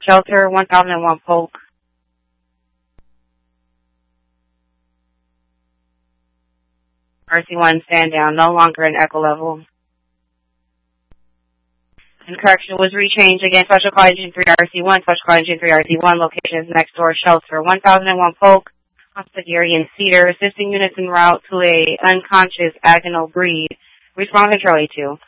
Shelter 1001 Polk. RC1 stand down, no longer in echo level. And correction was rechanged again. Special Call Agent 3 RC1, Special Call Agent 3 RC1, location is next door, Shelter 1001 Polk, Hospitalier and Cedar, assisting units en route to a unconscious Agonal breed. Response Control A2.